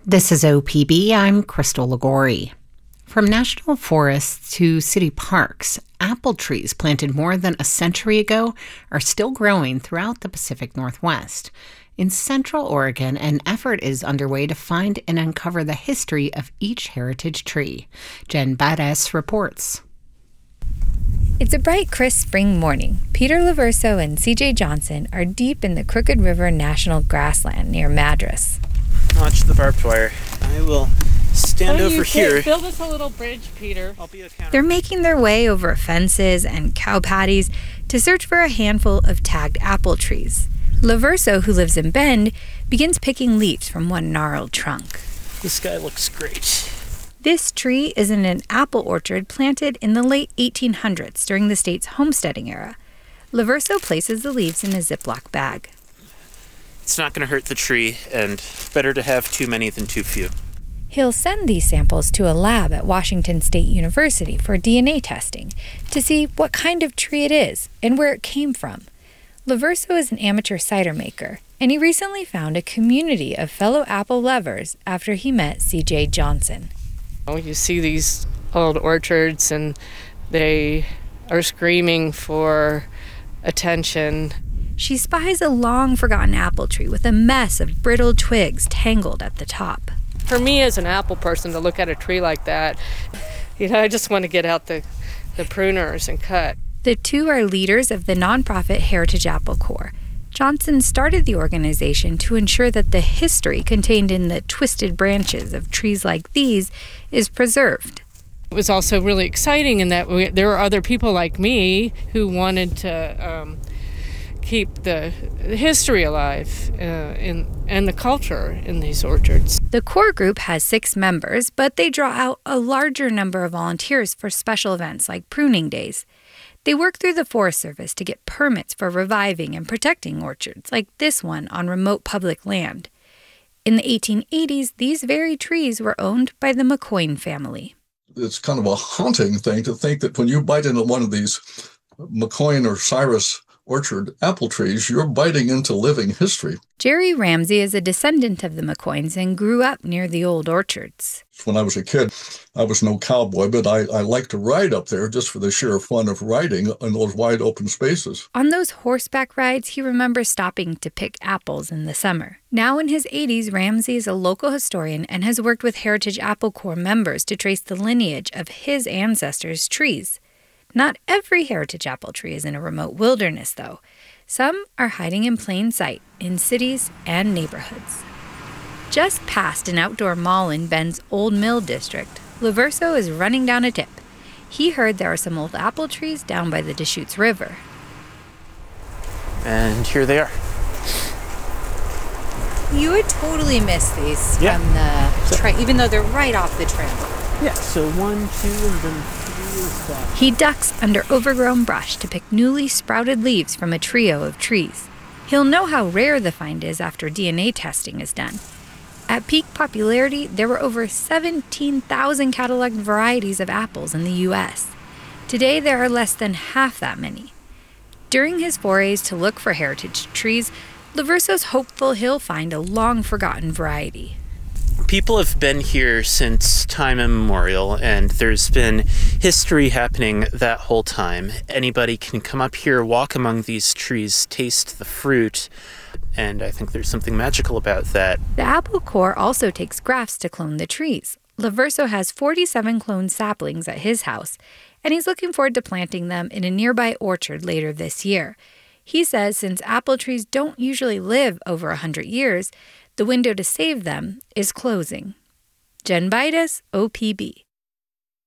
This is OPB. I'm Crystal Ligori. From national forests to city parks, apple trees planted more than a century ago are still growing throughout the Pacific Northwest. In Central Oregon, an effort is underway to find and uncover the history of each heritage tree. Jen Badass reports. It's a bright, crisp spring morning. Peter Loverso and CJ Johnson are deep in the Crooked River National Grassland near Madras. Watch the barbed wire. I will stand over here. Build us a little bridge, Peter. I'll be a counter. They're making their way over fences and cow patties to search for a handful of tagged apple trees. Loverso, who lives in Bend, begins picking leaves from one gnarled trunk. This guy looks great. This tree is in an apple orchard planted in the late 1800s during the state's homesteading era. Loverso places the leaves in a Ziploc bag. It's not going to hurt the tree, and better to have too many than too few. He'll send these samples to a lab at Washington State University for DNA testing to see what kind of tree it is and where it came from. Loverso is an amateur cider maker, and he recently found a community of fellow apple lovers after he met CJ Johnson. You see these old orchards and they are screaming for attention. She spies a long-forgotten apple tree with a mess of brittle twigs tangled at the top. For me as an apple person to look at a tree like that, I just want to get out the pruners and cut. The two are leaders of the nonprofit Heritage Apple Corps. Johnson started the organization to ensure that the history contained in the twisted branches of trees like these is preserved. It was also really exciting in that there were other people like me who wanted to keep the history alive and the culture in these orchards. The core group has 6 members, but they draw out a larger number of volunteers for special events like pruning days. They work through the Forest Service to get permits for reviving and protecting orchards, like this one on remote public land. In the 1880s, these very trees were owned by the McCoyne family. It's kind of a haunting thing to think that when you bite into one of these McCoyne or Cyrus orchard apple trees, you're biting into living history. Jerry Ramsey is a descendant of the McCoynes and grew up near the old orchards. When I was a kid, I was no cowboy, but I liked to ride up there just for the sheer fun of riding in those wide open spaces. On those horseback rides, he remembers stopping to pick apples in the summer. Now in his 80s, Ramsey is a local historian and has worked with Heritage Apple Corps members to trace the lineage of his ancestors' trees. Not every heritage apple tree is in a remote wilderness, though. Some are hiding in plain sight in cities and neighborhoods. Just past an outdoor mall in Bend's Old Mill district, Loverso is running down a tip. He heard there are some old apple trees down by the Deschutes River. And here they are. You would totally miss these Yeah. from the trail, even though they're right off the trail. Yeah, so 1, 2, and then 3 is that. He ducks under overgrown brush to pick newly sprouted leaves from a trio of trees. He'll know how rare the find is after DNA testing is done. At peak popularity, there were over 17,000 cataloged varieties of apples in the U.S. Today, there are less than half that many. During his forays to look for heritage trees, Loverso's hopeful he'll find a long-forgotten variety. People have been here since time immemorial, and there's been history happening that whole time. Anybody can come up here, walk among these trees, taste the fruit, and I think there's something magical about that. The Apple Corps also takes grafts to clone the trees. Loverso has 47 cloned saplings at his house, and he's looking forward to planting them in a nearby orchard later this year. He says since apple trees don't usually live over 100 years, the window to save them is closing. Jen Bidas, OPB.